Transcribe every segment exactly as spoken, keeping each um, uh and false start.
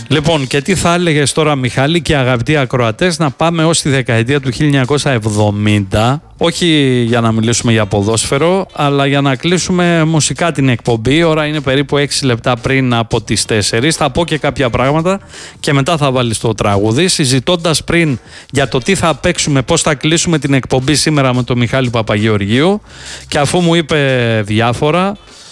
Λοιπόν, και τι θα έλεγες τώρα, Μιχάλη και αγαπητοί ακροατές, να πάμε ως τη δεκαετία του χίλια εννιακόσια εβδομήντα, όχι για να μιλήσουμε για ποδόσφαιρο, αλλά για να κλείσουμε μουσικά την εκπομπή. Η ώρα είναι περίπου έξι λεπτά πριν από τις τέσσερις. Θα πω και κάποια πράγματα και μετά θα βάλεις το τραγούδι, συζητώντας πριν για το τι θα παίξουμε, πώς θα κλείσουμε την εκπομπή σήμερα με τον Μιχάλη Παπαγεωργίου. Και αφού μου είπε διάφορα,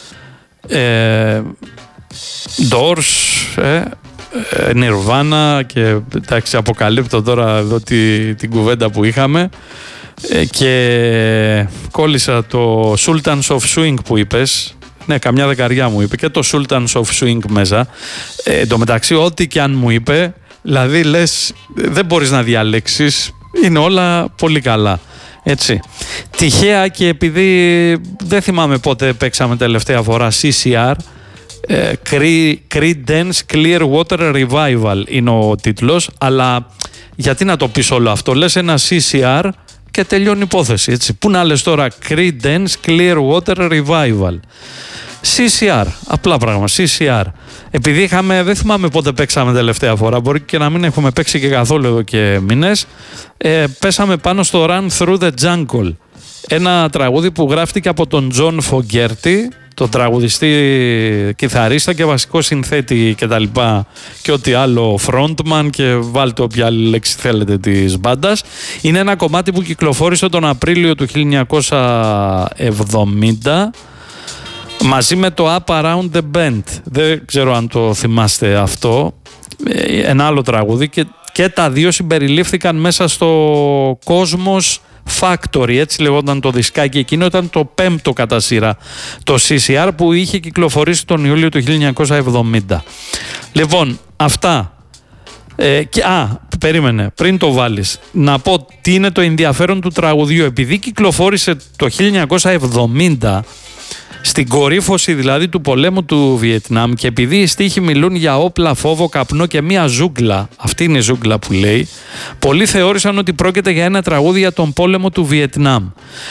ε, Doors, ε, Nirvana και εντάξει, αποκαλύπτω τώρα εδώ τη, την κουβέντα που είχαμε, ε, και κόλλησα το Sultans of Swing που είπες. Ναι, καμιά δεκαριά μου είπε και το Sultans of Swing μέσα. Ε, εν τω μεταξύ, ό,τι και αν μου είπε, δηλαδή λες δεν μπορείς να διαλέξεις, είναι όλα πολύ καλά. Έτσι. Τυχαία, και επειδή δεν θυμάμαι πότε παίξαμε τελευταία φορά σι σι αρ, Creedence Clearwater Revival είναι ο τίτλος, αλλά γιατί να το πεις όλο αυτό, λες ένα σι σι αρ και τελειώνει η υπόθεση, έτσι. Πού να λες τώρα Creedence Clearwater Revival, σι σι αρ, απλά πράγμα, σι σι αρ. Επειδή είχαμε, δεν θυμάμαι πότε παίξαμε τελευταία φορά, μπορεί και να μην έχουμε παίξει και καθόλου εδώ και μήνες, ε, πέσαμε πάνω στο Run Through the Jungle, ένα τραγούδι που γράφτηκε από τον John Fogerty, τον τραγουδιστή, κιθαρίστα και βασικό συνθέτη και τα λοιπά, και ό,τι άλλο, frontman, και βάλτε όποια άλλη λέξη θέλετε της μπάντας. Είναι ένα κομμάτι που κυκλοφόρησε τον Απρίλιο του χίλια εννιακόσια εβδομήντα μαζί με το Up Around the Bend. Δεν ξέρω αν το θυμάστε αυτό, ένα άλλο τραγούδι, και, και τα δύο συμπεριλήφθηκαν μέσα στο Cosmos Factory, έτσι λεγόταν το δισκάκι εκείνο, ήταν το πέμπτο κατά σειρά το σι σι αρ που είχε κυκλοφορήσει τον Ιούλιο του χίλια εννιακόσια εβδομήντα. Λοιπόν, αυτά. Ε, και, α, περίμενε, πριν το βάλεις, να πω τι είναι το ενδιαφέρον του τραγουδιού. Επειδή κυκλοφόρησε το χίλια εννιακόσια εβδομήντα, στην κορύφωση δηλαδή του πολέμου του Βιετνάμ, και επειδή οι στίχοι μιλούν για όπλα, φόβο, καπνό και μία ζούγκλα, αυτή είναι η ζούγκλα που λέει, πολλοί θεώρησαν ότι πρόκειται για ένα τραγούδι για τον πόλεμο του Βιετνάμ.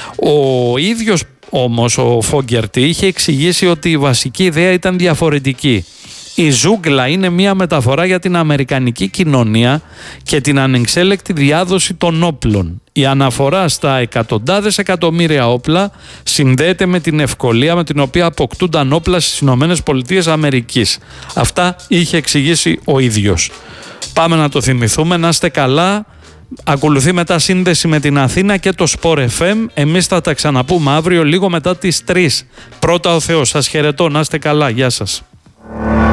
Ο ίδιος όμως ο Fogerty είχε εξηγήσει ότι η βασική ιδέα ήταν διαφορετική. Η ζούγκλα είναι μια μεταφορά για την αμερικανική κοινωνία και την ανεξέλεκτη διάδοση των όπλων. Η αναφορά στα εκατοντάδες εκατομμύρια όπλα συνδέεται με την ευκολία με την οποία αποκτούνταν όπλα στις Ηνωμένες Πολιτείες Αμερικής. Αυτά είχε εξηγήσει ο ίδιος. Πάμε να το θυμηθούμε, να είστε καλά. Ακολουθεί μετά σύνδεση με την Αθήνα και το Sport εφ εμ. Εμείς θα τα ξαναπούμε αύριο λίγο μετά τις τρεις. Πρώτα ο Θεός. Σας χαιρετώ, να είστε καλά. Γεια σας.